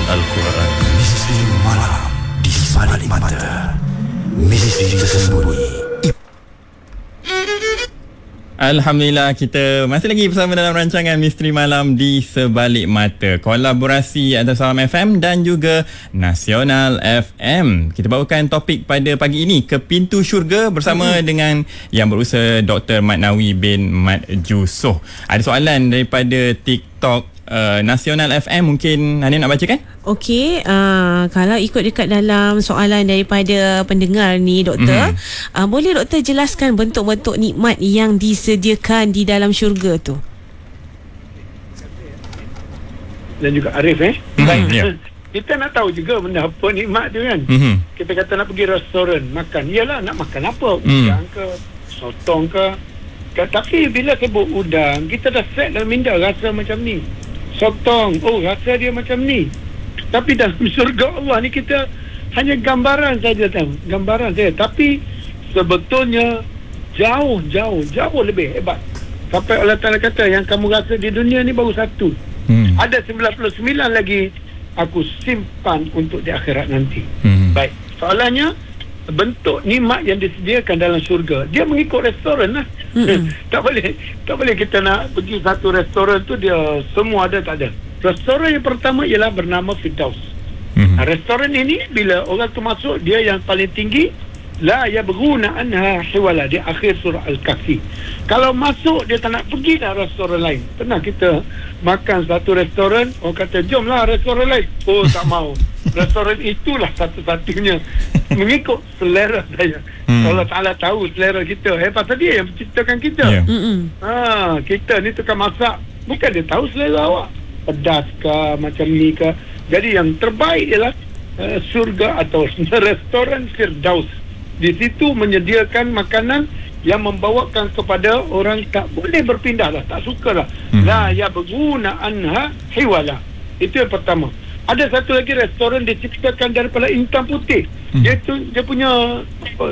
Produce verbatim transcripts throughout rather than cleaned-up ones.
Al-Quran. Misteri malam di balik mata. Misteri tersembunyi. Alhamdulillah, kita masih lagi bersama dalam rancangan Misteri Malam di Sebalik Mata, kolaborasi antara Salam F M dan juga Nasional F M. Kita bawakan topik pada pagi ini, ke pintu syurga, bersama hmm. dengan yang berusaha Doktor Mat Nawi bin Mat Jusoh. Ada soalan daripada TikTok Uh, Nasional F M, mungkin Hania nak bacakan? Okey, uh, kalau ikut dekat dalam soalan daripada pendengar ni, Doktor, mm-hmm. uh, boleh Doktor jelaskan bentuk-bentuk nikmat yang disediakan di dalam syurga tu? Dan juga Arif eh mm-hmm, Baik, yeah. Kita nak tahu juga benda apa nikmat tu kan. mm-hmm. Kita kata nak pergi restoran makan, iyalah nak makan apa, udang mm. ke, sotong ke. Tapi bila sebut udang, kita dah set dalam minda rasa macam ni. Sotong, oh rasa dia macam ni. Tapi dalam syurga Allah ni kita hanya gambaran saja tahu, gambaran saja. Tapi sebetulnya jauh jauh jauh lebih hebat. Sampai Allah Ta'ala kata yang kamu rasa di dunia ni baru satu. hmm. Ada sembilan puluh sembilan lagi aku simpan untuk di akhirat nanti. hmm. Baik, soalannya bentuk nikmat yang disediakan dalam syurga, dia mengikut restoran lah. mm-hmm. tak boleh tak boleh kita nak pergi satu restoran tu dia semua ada, tak ada. Restoran yang pertama ialah bernama Firdaus. mm-hmm. Restoran ini bila orang tu masuk, dia yang paling tinggi, la yabghuna anha hiwala, di akhir surah Al-Kahfi. Kalau masuk dia tak nak pergi dah restoran lain. Pernah kita makan satu restoran, orang kata jomlah restoran lain, oh tak mau. Restoran itulah satu-satunya, mengikut selera saya. hmm. Allah Ta'ala tahu selera kita. Eh, pasal dia yang menciptakan kita. yeah. ha, Kita ni tukang masak, bukan dia tahu selera awak, pedas ke macam ni ke. Jadi yang terbaik ialah uh, surga atau restoran Firdaus. Di situ menyediakan makanan yang membawakan kepada orang tak boleh berpindah lah, tak suka lah. hmm. La yabghuna anha hiwala. Itu yang pertama. Ada satu lagi restoran diciptakan daripada intan putih. hmm. Dia tu dia punya apa,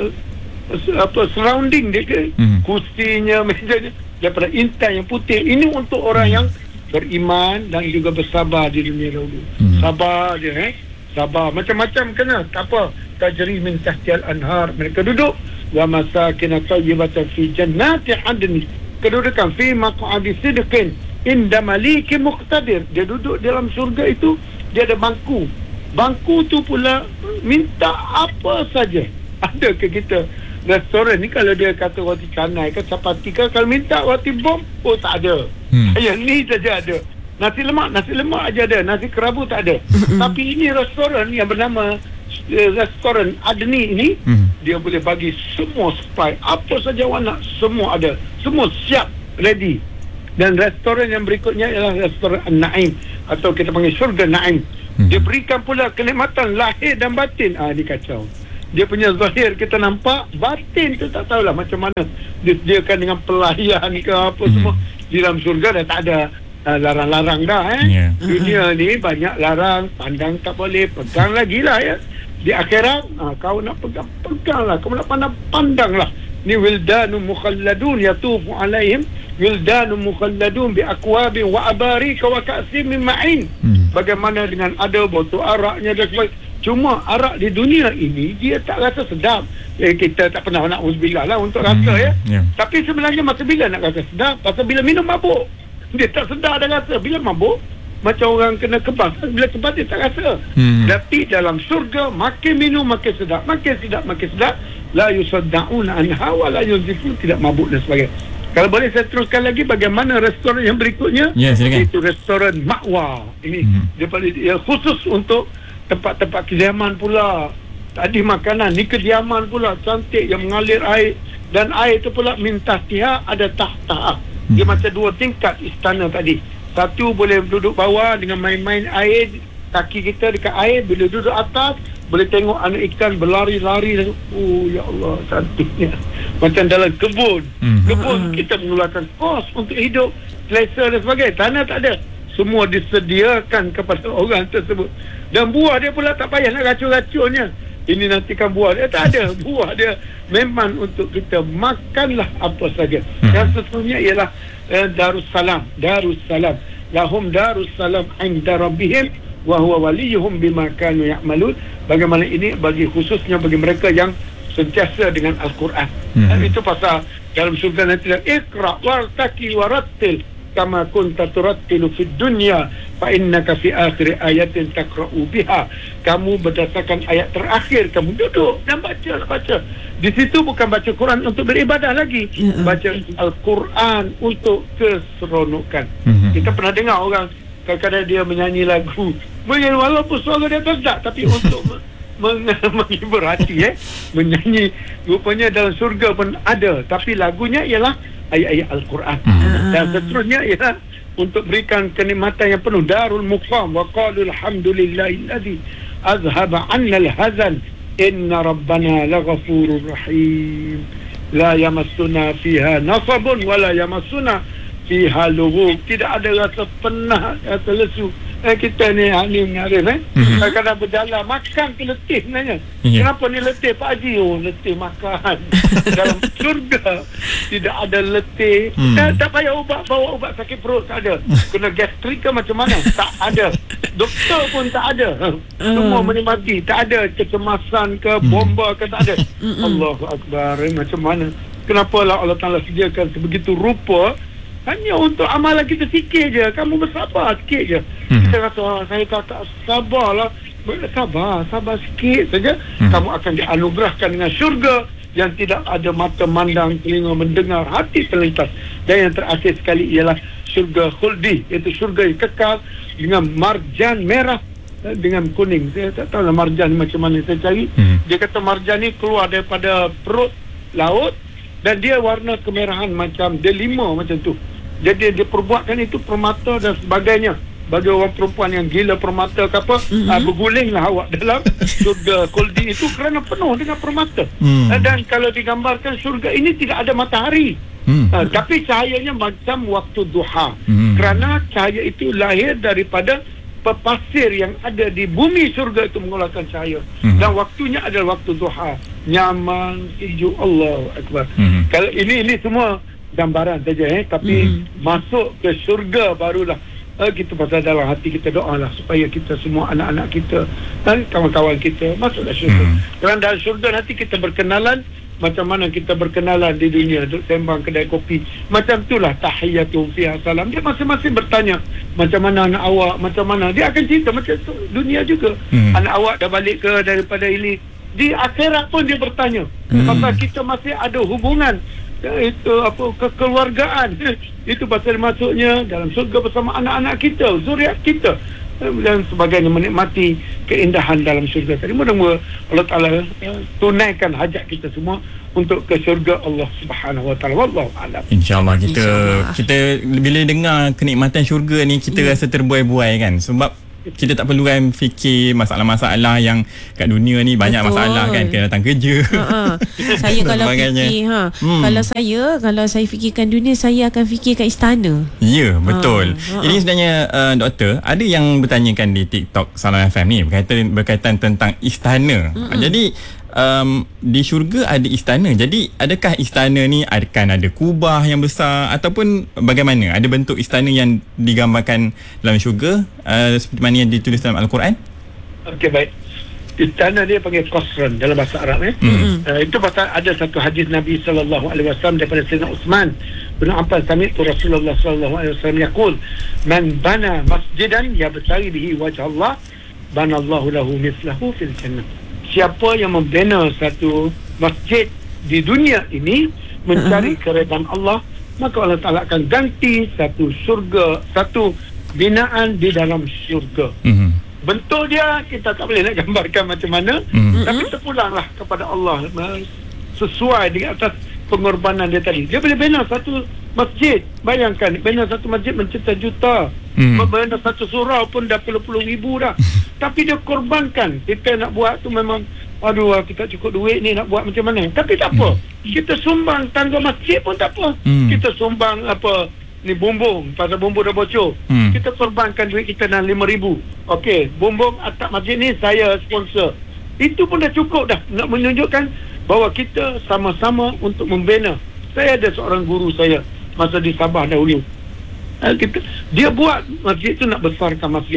apa surrounding dia ke, hmm. kursinya, mejanya daripada intan yang putih. Ini untuk orang hmm. yang beriman dan juga bersabar di dunia dahulu. hmm. Sabar dia eh sabar, macam-macam kena, tak apa. Tajri min tahtial anhar, mereka duduk wa masakin tayyibatan fi jannati adn, kedudukan fi maq'adi sidqin inda malikin muqtadir. Dia duduk dalam syurga itu, dia ada bangku. Bangku tu pula minta apa saja. Ada ke kita restoran ni kalau dia kata roti canai ke chapati ke, kalau minta roti bom, oh tak ada. hmm. Yang ni saja ada. Nasi lemak, nasi lemak aja ada, nasi kerabu tak ada. Tapi ini restoran yang bernama uh, restoran Adni ini, mm. dia boleh bagi semua supply, apa saja awak nak, semua ada, semua siap, ready. Dan restoran yang berikutnya ialah restoran An-Naim, atau kita panggil syurga Naim. mm. Dia berikan pula kenikmatan lahir dan batin. Ah, dia kacau. Dia punya zahir kita nampak, batin tu tak tahulah macam mana. Dia sediakan dengan pelayan ke apa mm. semua. Di dalam syurga dah tak ada Uh, larang-larang dah eh. yeah. Dunia ni banyak larang, pandang tak boleh, pegang lagi lah ya. Di akhirat uh, kau nak pegang, pegang lah. Kau nak pandang, pandang lah. Ni wildanu mukhalladun yatufu alaihim wildanu mukhalladun bi akwabin wa abarika wa ka'sim min ma'in. hmm. Bagaimana dengan ada botol araknya dan sebagainya. Cuma arak di dunia ini dia tak rasa sedap. Eh, kita tak pernah nak uzbillah lah untuk rasa hmm. ya yeah. Tapi sebenarnya masa bila nak rasa sedap? Pasal bila minum mabuk dia tak sedar dah rasa. Bila mabuk macam orang kena kebas, bila kebas dia tak rasa. hmm. Tapi dalam syurga makin minum makin sedap, makin sedap makin sedap. La yusaddauna anha wa la yunzifun, tidak mabuk dan sebagainya. Kalau boleh saya teruskan lagi bagaimana restoran yang berikutnya. Ya, silakan. Itu restoran Ma'wa. Ini hmm. dia paling dia khusus untuk tempat-tempat kediaman pula. Tadi makanan, ni kediaman pula cantik yang mengalir air, dan air itu pula min tahtiha ada tahta. Dia macam dua tingkat istana tadi. Satu boleh duduk bawah dengan main-main air, kaki kita dekat air. Bila duduk atas boleh tengok anak ikan berlari-lari. Oh ya Allah, cantiknya. Macam dalam kebun. hmm. Kebun kita mengeluarkan kos untuk hidup, selesa dan sebagainya. Tanah tak ada, semua disediakan kepada orang tersebut. Dan buah dia pula tak payah nak racun-racunnya. Ini nantikan buah dia, tak ada. Buah dia memang untuk kita makanlah apa saja. hmm. Yang sesungguhnya ialah eh, Darussalam. Darussalam lahum darussalam inda rabbihim wa huwa waliyuhum bima kanu ya'malun. Bagaimana ini bagi khususnya bagi mereka yang sentiasa dengan Al-Quran. Hmm. Dan itu pasal dalam surga nanti, Iqra wartaki warattil kama kunta turattilu fid dunya fa innaka fi akhir ayatin taqra'u biha. Kamu berdasarkan ayat terakhir kamu duduk dan baca baca. Di situ bukan baca Quran untuk beribadah lagi, uh-uh. baca Al-Quran untuk keseronokan. Uh-huh. Kita pernah dengar orang kadang-kadang dia menyanyi lagu, walaupun suara dia tak, tapi untuk meng- menghibur hati, eh menyanyi. Rupanya dalam surga pun ada, tapi lagunya ialah ayat-ayat Al-Quran. Uh-huh. Dan seterusnya ialah untuk berikan kenikmatan yang penuh. Darul Muqam wa qalu alhamdulillahilladzi azhaba 'anna al-hazan inna rabbana laghafurur rahim la yamassuna fiha nasabun wa la yamassuna fiha lughub. Tidak ada rasa penat atau lesu. Eh, kita ni ni mengarif eh. Mm-hmm. Kadang-kadang berjalan makan tu letih sebenarnya. Yeah. Kenapa ni letih Pak Haji? Oh, letih makan. Dalam surga tidak ada letih. Mm. Tak, tak payah ubat, bawa ubat sakit perut, tak ada. Kena gastrik ke macam mana? Tak ada. Doktor pun tak ada. Semua menikmati. Tak ada kecemasan ke, bomba ke, tak ada. Allahu Akbar. Eh, macam mana? Kenapa lah Allah Ta'ala sediakan sebegitu rupa hanya untuk amalan kita sikit je. Kamu bersabar sikit je. Hmm. Kita rasa, oh, saya tak, tak sabarlah. Sabar, sabar sikit saja. Hmm. Kamu akan dianugerahkan dengan syurga yang tidak ada mata mandang, telinga mendengar, hati terlintas. Dan yang terakhir sekali ialah syurga khuldi, iaitu syurga yang kekal dengan marjan merah dengan kuning. Saya tak tahu lah marjan macam mana saya cari. Hmm. Dia kata marjan ni keluar daripada perut laut dan dia warna kemerahan macam delima macam tu. Jadi dia perbuatkan itu permata dan sebagainya. Bagi orang perempuan yang gila permata ke apa, mm-hmm. uh, bergulinglah awak dalam surga khuldi itu kerana penuh dengan permata. Mm. Uh, dan kalau digambarkan surga ini tidak ada matahari. Mm. Uh, tapi cahayanya macam waktu duha. Mm. Kerana cahaya itu lahir daripada pepasir yang ada di bumi surga itu mengeluarkan cahaya. Mm. Dan waktunya adalah waktu duha. Nyaman, sejuk, Allahu Akbar. Mm. Kalau ini ini semua gambaran saja, eh tapi mm. masuk ke syurga barulah uh, kita pasal dalam hati kita doalah supaya kita semua anak-anak kita dan kawan-kawan kita masuklah syurga. Mm. Kerana dalam syurga nanti kita berkenalan macam mana kita berkenalan di dunia, duduk sembang kedai kopi. Macam itulah tahiyyatuhum fiha salam. Dia masing-masing bertanya macam mana anak awak, macam mana. Dia akan cerita macam tu dunia juga. Mm. Anak awak dah balik ke daripada ini. Di akhirat pun dia bertanya. Mm. Pasal kita masih ada hubungan, itu apa, kekeluargaan. Itu pasal masuknya dalam surga bersama anak-anak kita, zuriat kita dan sebagainya, menikmati keindahan dalam syurga tadi. Mudah-mudahan Allah Ta'ala tunaikan hajat kita semua untuk ke syurga Allah Subhanahu Wa Ta'ala. Wallahu a'lam. InsyaAllah kita InsyaAllah. kita bila dengar kenikmatan syurga ni kita yeah. rasa terbuai-buai kan, sebab kita tak perlu kan fikir masalah-masalah yang kat dunia ni. Banyak betul. Masalah kan, kena datang kerja. Ha-ha. Saya kalau fikir ha, hmm. kalau saya kalau saya fikirkan dunia, saya akan fikirkan istana. Ya, betul. Ha. Ini sebenarnya uh, doktor, ada yang bertanyakan di TikTok Salam F M ni berkaitan berkaitan tentang istana. Mm-mm. Jadi um, di syurga ada istana. Jadi adakah istana ni akan ada kubah yang besar ataupun bagaimana? Ada bentuk istana yang digambarkan dalam syurga uh, seperti mana yang ditulis dalam Al-Quran? Okey, baik. Istana dia panggil qasran dalam bahasa Arab, eh. Mm-hmm. Uh, itu pasal ada satu hadis Nabi sallallahu alaihi wasallam daripada Sayyidina Uthman bin Affan, sami'tu Rasulullah sallallahu alaihi wasallam yaqul, man bana masjidan yabtaghi bihi wajha Allah, banallahu lahu mithlahu fil jannah. Siapa yang membina satu masjid di dunia ini mencari uh-huh. keredaan Allah, maka Allah Ta'ala akan ganti satu syurga, satu binaan di dalam syurga. Uh-huh. Bentuk dia kita tak boleh nak gambarkan macam mana, uh-huh. tapi terpulanglah kepada Allah sesuai dengan atas pengorbanan dia tadi. Dia boleh bina satu masjid. Bayangkan, bina satu masjid mencipta juta. Hmm. Bina satu surau pun dah puluh-puluh ribu dah. Tapi dia korbankan. Kita nak buat tu memang, aduh, kita cukup duit ni nak buat macam mana. Tapi tak apa. Hmm. Kita sumbang tangga masjid pun tak apa. Hmm. Kita sumbang apa, ni bumbung. Pasal bumbung dah bocor. Hmm. Kita korbankan duit kita dalam lima ribu. Okey, bumbung atap masjid ni saya sponsor. Itu pun dah cukup dah. Nak menunjukkan bahawa kita sama-sama untuk membina. Saya ada seorang guru saya masa di Sabah dahulu. Kita, dia buat masjid tu nak besarkan masjid.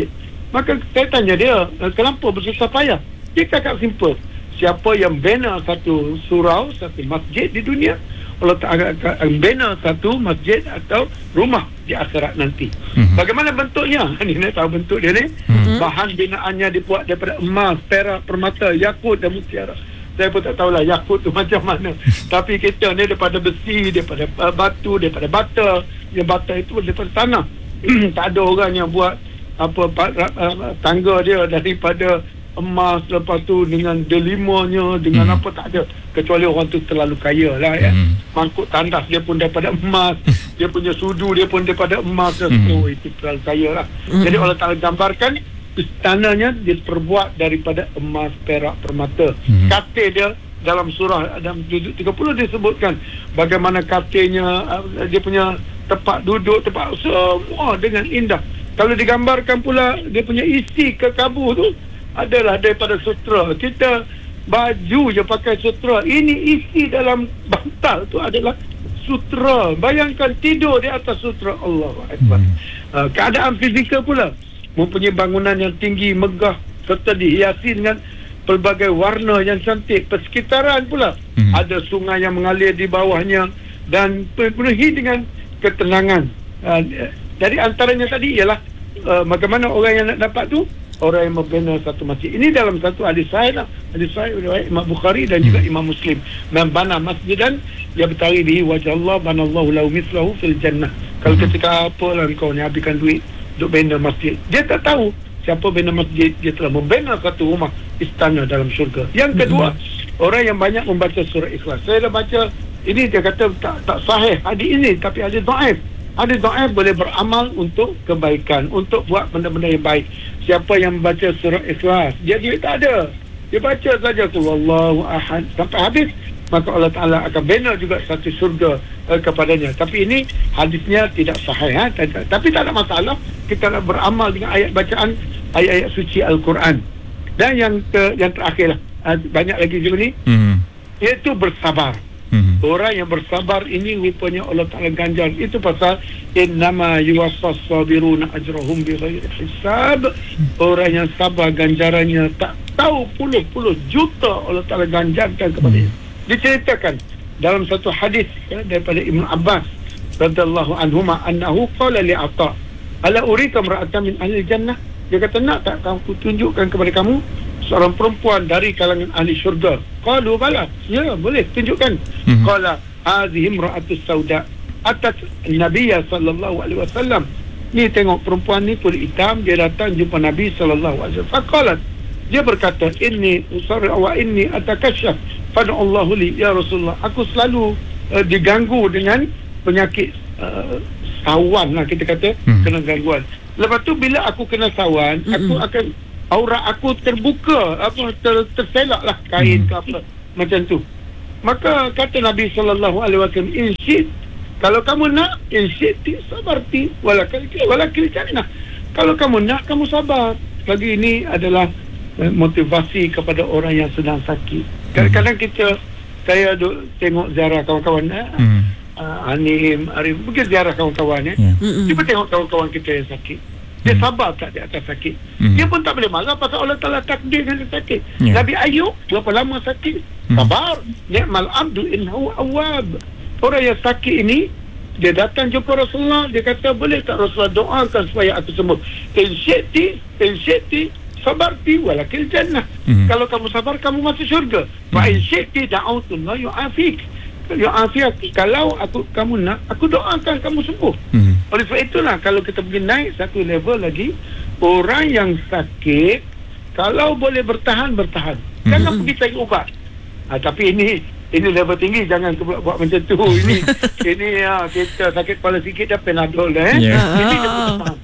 Maka saya tanya dia, kenapa bersusah payah? Dia cakap simple. Siapa yang bina satu surau, satu masjid di dunia, Allah Ta'ala akan bina satu masjid atau rumah di akhirat nanti. Mm-hmm. Bagaimana bentuknya? Ini nak tahu bentuk dia ni. Mm-hmm. Bahan binaannya dibuat daripada emas, perak, permata, yakut dan mutiara. Saya pun tak tahulah yakut tu macam mana. Tapi kita ni daripada besi, daripada uh, batu, daripada bata. Yang bata itu daripada tanah. Tak ada orang yang buat apa uh, tangga dia daripada emas, lepas tu dengan delimanya, dengan hmm. apa, tak ada. Kecuali orang tu terlalu kaya lah ya. Hmm. Mangkuk tandas dia pun daripada emas, dia punya sudu dia pun daripada emas. Hmm. Oh, itu terlalu kaya lah. Hmm. Jadi Allah Ta'ala gambarkan istananya diperbuat daripada emas, perak, permata. Hmm. Katil dia dalam surah dalam tiga puluh disebutkan bagaimana katilnya, dia punya tempat duduk, tempat semua dengan indah. Kalau digambarkan pula dia punya isi kekabu tu adalah daripada sutra. Kita baju je pakai sutra. Ini isi dalam bantal tu adalah sutra. Bayangkan tidur di atas sutra. Allahu Akbar. Hmm. Uh, keadaan fizikal pula, mempunyai bangunan yang tinggi, megah, serta dihiasi dengan pelbagai warna yang cantik. Persekitaran pula hmm. ada sungai yang mengalir di bawahnya dan penuhi dengan ketenangan. Uh, dari antaranya tadi ialah uh, bagaimana orang yang nak dapat tu, orang yang membina satu masjid. Ini dalam satu hadis sahih lah. Hadis sahih riwayat Imam Bukhari dan juga Imam Muslim. Man bana masjidan yabtaghi bihi wajh Allah banallahu lahu mithlahu fil jannah. Kalau ketika apalah kau ni habiskan duit untuk bina masjid, dia tak tahu siapa bina masjid, dia telah membina satu rumah istana dalam syurga. Yang kedua, orang yang banyak membaca surah Ikhlas. Saya dah baca ini, dia kata tak tak sahih hadis ini, tapi hadis dhaif. Hadis dhaif boleh beramal untuk kebaikan, untuk buat benda-benda yang baik. Siapa yang membaca surah Ikhlas, dia duit tak ada, dia baca saja Allahu Ahad sampai habis, maka Allah Ta'ala akan bina juga satu syurga uh, kepadanya. Tapi ini hadisnya tidak sahih, ha? Tapi tak ada masalah, kita nak beramal dengan ayat bacaan ayat-ayat suci Al-Quran. Dan yang ke, yang terakhir lah, uh, banyak lagi juga ni, mm-hmm. iaitu bersabar. Mm-hmm. Orang yang bersabar ini rupanya Allah Ta'ala ganjar. Itu pasal innama yuwaffas sabiruna ajrahum bighairi hisab. Orang yang sabar ganjarannya tak tahu puluh-puluh juta Allah Ta'ala ganjarkan kepada dia. Diceritakan dalam satu hadis ya, daripada Ibn Abbas radhiyallahu anhuma annahu qala li Atha ala urika imra'atan min ahli jannah. Dia kata, nak tak aku tunjukkan kepada kamu seorang perempuan dari kalangan ahli syurga? Qalu bala, ya boleh tunjukkan. Mm-hmm. Qala hadhihi imra'atus sauda atat Nabiya sallallahu alaihi wasallam. Ni tengok perempuan ni kulit hitam, dia datang jumpa Nabi sallallahu alaihi wasallam. Faqalat, dia berkata, inni usarri wa inni atakashaf fad'allahu li ya Rasulullah. Aku selalu uh, diganggu dengan penyakit uh, sawan lah kita kata, mm-hmm. kena gangguan. Lepas tu bila aku kena sawan, mm-hmm. aku akan aurat aku terbuka, apa ter, terselak lah kain hmm. ke apa macam tu. Maka kata Nabi sallallahu alaihi wasallam, insyid, kalau kamu nak, insyid sabarti walakal walakil jannah. Kalau kamu nak, kamu sabar. Lagi ini adalah eh, motivasi kepada orang yang sedang sakit. Kadang-kadang kita, saya duk tengok ziarah kawan-kawan eh, hmm. uh, Anim, Arif, pergi ziarah kawan-kawan eh. Yeah. Cuba tengok kawan-kawan kita yang sakit. Dia sabar tak di atas sakit. Mm. Dia pun tak boleh marah pasal Allah Ta'ala takdir dia sakit. Yeah. Nabi Ayub berapa lama sakit? Mm. Sabar. Ni'mal abdu innahu awwab. Orang yang sakit ini, dia datang jumpa Rasulullah, dia kata, boleh tak Rasulullah doakan supaya aku sembuh? Insyati, insyati, sabarti walakil jannah. Mm. Kalau kamu sabar, kamu masuk syurga. Wa insyati da'autullah yu'afik. Yu'afik. Kalau aku kamu nak, aku doakan kamu sembuh. Mm. Oleh sebab itulah, kalau kita pergi naik satu level lagi, orang yang sakit, kalau boleh bertahan, bertahan. Jangan mm-hmm. pergi cari ubat. Ha, tapi ini ini level tinggi, jangan buat, buat macam tu. Ini ini ya, kita sakit kepala sikit dah Panadol dah. Eh? Yeah. Ini dia bertahan.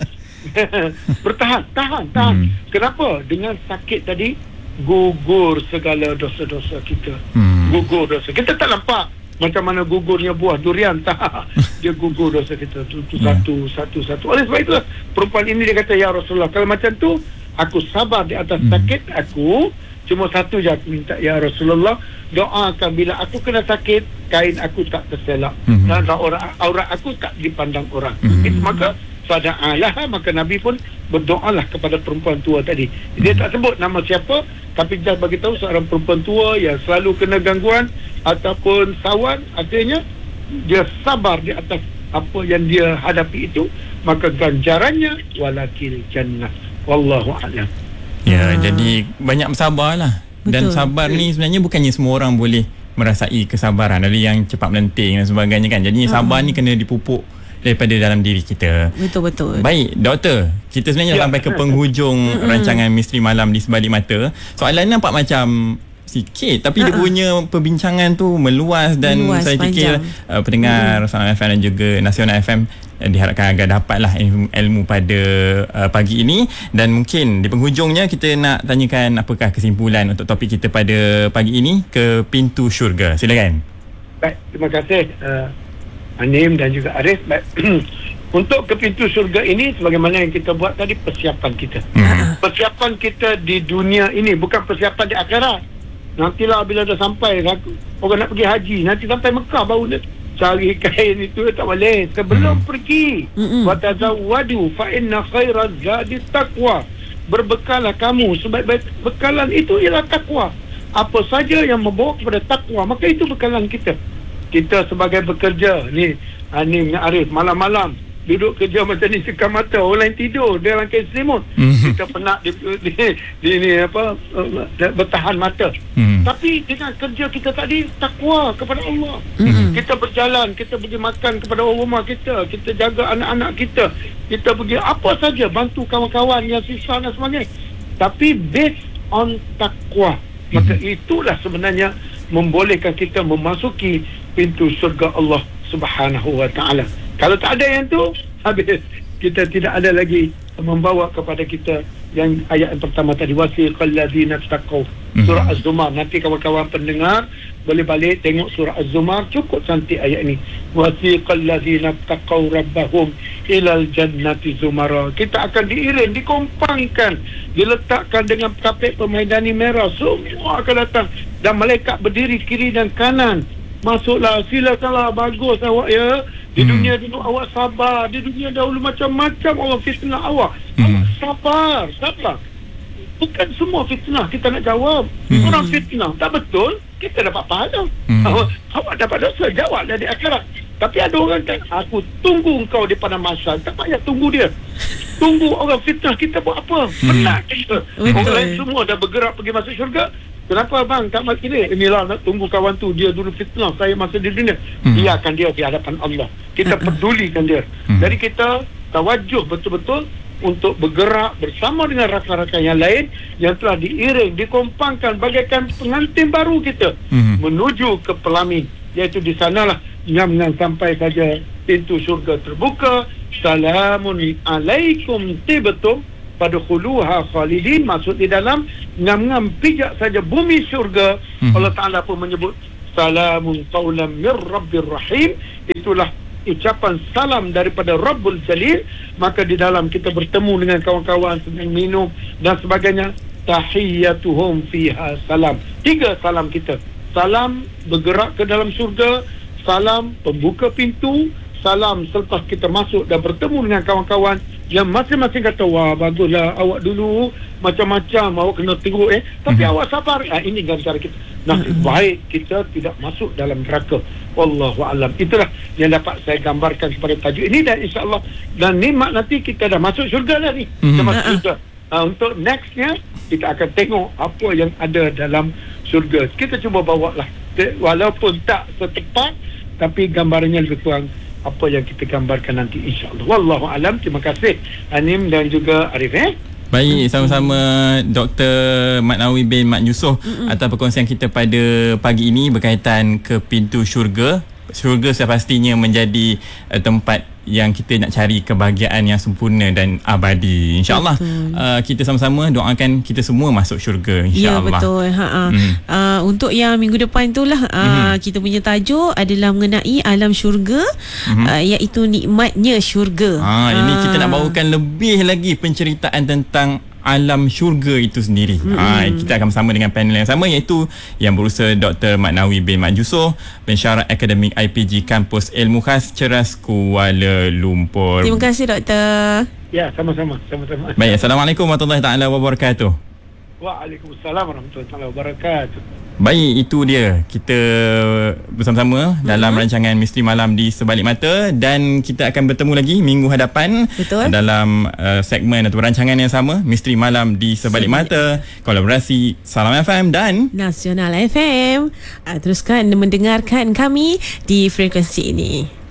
bertahan, tahan, tahan. Mm. Kenapa? Dengan sakit tadi, gugur segala dosa-dosa kita. Mm. Gugur dosa. Kita tak nampak macam mana gugurnya buah durian, tak. Dia gugur dosa kita tu, tu yeah. satu satu satu. Oleh sebab itulah perempuan ini dia kata, ya Rasulullah, kalau macam tu aku sabar di atas mm. sakit aku, cuma satu je aku minta, ya Rasulullah, doakan bila aku kena sakit, kain aku tak terselak, mm. dan aurat, aurat aku tak dipandang orang. mm. It, maka fada'alaha, maka Nabi pun berdoalah kepada perempuan tua tadi. Dia tak sebut nama siapa, tapi just bagi tahu seorang perempuan tua yang selalu kena gangguan ataupun sawan, artinya dia sabar di atas apa yang dia hadapi itu, maka ganjarannya walakil jannah. Wallahu a'lam. Ya, ha. Jadi banyak bersabarlah. Dan Betul. sabar ni sebenarnya bukannya semua orang boleh merasai kesabaran. Ada yang cepat melenting dan sebagainya kan. Jadi ha. sabar ni kena dipupuk daripada dalam diri kita. Betul-betul. Baik, doktor, kita sebenarnya Ya. sampai ke penghujung rancangan Misteri Malam di Sebalik Mata. Soalan nampak macam sikit, tapi dia punya perbincangan tu meluas dan Meluas, saya fikir uh, pendengar Salam F M dan juga Nasional F M uh, diharapkan agar dapatlah ilmu, ilmu pada uh, pagi ini. Dan mungkin di penghujungnya kita nak tanyakan apakah kesimpulan untuk topik kita pada pagi ini, ke pintu syurga. Silakan. Baik, terima kasih uh, Anim dan juga Arif. Baik. Untuk ke pintu syurga ini, sebagaimana yang kita buat tadi, persiapan kita. Hmm. Persiapan kita di dunia ini, bukan persiapan di akhirat. Nantilah bila dah sampai, orang nak pergi haji, nanti sampai Mekah baru nak cari kain itu, tak boleh. Sebelum hmm. pergi, wa tazawwadu fa inna khairaz zadi taqwa. Berbekallah kamu, sebaik-baik bekalan itu ialah takwa. Apa saja yang membawa kepada takwa, maka itu bekalan kita. Kita sebagai bekerja ni, Anim dengan Arif, malam-malam duduk kerja macam ni, sekam mata, orang lain tidur, dia dalam kain selimut. Mm-hmm. Kita penat di, di, di ni apa uh, bertahan mata. Mm. Tapi dengan kerja kita tadi, takwa kepada Allah. Mm-hmm. Kita berjalan, kita pergi makan kepada orang rumah kita, kita jaga anak-anak kita, kita pergi apa saja, bantu kawan-kawan yang sisa dan sebagainya. Tapi based on takwa. Maka mm-hmm. itulah sebenarnya membolehkan kita memasuki pintu syurga Allah Subhanahu wa ta'ala. Kalau tak ada yang tu, habis. Kita tidak ada lagi membawa kepada kita yang ayat yang pertama tadi, wasiqal ladzina taqaw, surah Az-Zumar. Nanti kawan-kawan pendengar boleh balik tengok surah Az-Zumar, cukup cantik ayat ini. Wasiqal ladzina taqaw rabbahum ilal jannati zumara. Kita akan diiring, dikompangkan, diletakkan dengan kapet permaidani merah, semua akan datang dan malaikat berdiri kiri dan kanan. Masuklah, silakanlah, bagus awak ya. Di hmm. dunia dulu awak sabar, di dunia dahulu macam-macam orang fitnah awak. Hmm. Awak sabar, sabar. Bukan semua fitnah kita nak jawab. Hmm. Orang fitnah tak betul, kita dapat pahala. Hmm. Awak, awak dapat dosa, jawab dari akhirat. Tapi ada orang kata, aku tunggu engkau di padang mahsyar. Tak payah tunggu dia. Tunggu orang fitnah kita buat apa? Penat hmm. kita. Orang lain semua dah bergerak pergi masuk syurga. Kenapa bang tak mati ni? Inilah nak tunggu kawan tu, dia dulu fitnah saya masa di dunia. Hmm. Biarkan dia di hadapan Allah. Kita pedulikan dia. Hmm. Jadi kita tawajuh betul-betul untuk bergerak bersama dengan rakan-rakan yang lain yang telah diiring, dikompangkan bagaikan pengantin baru kita hmm. menuju ke pelamin. Iaitu di sanalah ngam-ngam sampai saja pintu syurga terbuka. Salamun alaikum tibtum fadkhuluha khalidin. Maksud di dalam ngam-ngam pijak saja bumi syurga, hmm. Allah Ta'ala pun menyebut salamun qawlan mir rabbir rahim. Itulah ucapan salam daripada Rabbul Jalil. Maka di dalam kita bertemu dengan kawan-kawan, sedang minum dan sebagainya. Tahiyyatuhum fiha salam. Tiga salam kita. Salam bergerak ke dalam syurga, salam pembuka pintu, salam selepas kita masuk dan bertemu dengan kawan-kawan yang masing-masing kata, wah baguslah awak dulu macam-macam, awak kena teruk eh tapi mm-hmm. awak sabar. Ah, ini cara kita. Nah, mm-hmm. baik kita tidak masuk dalam neraka. Wallahu a'lam. Itulah yang dapat saya gambarkan kepada tajuk ini, dan insya-Allah dan nikmat nanti kita dah masuk syurga dah ni. Mm-hmm. Kita masuk syurga. Uh, untuk nextnya kita akan tengok apa yang ada dalam syurga. Kita cuba bawa lah, walaupun tak setepat tapi gambarannya lebih kurang apa yang kita gambarkan nanti, insya-Allah. Wallahu alam. Terima kasih Anim dan juga Arif eh. Baik, sama-sama Doktor Mat Nawawi bin Mat Yusof mm-hmm. atas perkongsian kita pada pagi ini berkaitan ke pintu syurga. Syurga sepastinya menjadi uh, tempat yang kita nak cari kebahagiaan yang sempurna dan abadi. InsyaAllah uh, kita sama-sama doakan kita semua masuk syurga, insyaAllah. Ya, betul. Ha-ha. Hmm. Uh, untuk yang minggu depan itulah uh, hmm. kita punya tajuk adalah mengenai alam syurga, hmm. uh, iaitu nikmatnya syurga. Ha, ini uh. kita nak bawakan lebih lagi penceritaan tentang alam syurga itu sendiri. Mm-hmm. Ha, kita akan bersama dengan panel yang sama, iaitu yang berusaha Doktor Mat Nawi bin Mat Yusof, pensyarah akademik I P G Kampus Ilmu Khas Ceras Kuala Lumpur. Terima kasih Doktor. Ya, sama-sama, sama-sama. Baik, Assalamualaikum warahmatullahi taala wabarakatuh. Waalaikumsalam warahmatullahi wabarakatuh. Baik, itu dia kita bersama-sama mm-hmm. dalam rancangan Misteri Malam di Sebalik Mata, dan kita akan bertemu lagi minggu hadapan. Betul. Dalam uh, segmen atau rancangan yang sama, Misteri Malam di Sebalik Mata, kolaborasi Salam F M dan Nasional F M. Uh, teruskan mendengarkan kami di frekuensi ini.